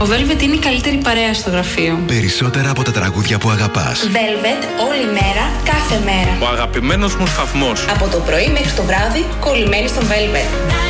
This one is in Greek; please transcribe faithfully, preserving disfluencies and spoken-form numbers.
Ο Velvet είναι η καλύτερη παρέα στο γραφείο. Περισσότερα από τα τραγούδια που αγαπάς. Velvet, όλη μέρα, κάθε μέρα. Ο αγαπημένος μου σταθμός. Από το πρωί μέχρι το βράδυ, κολλημένοι στον Velvet.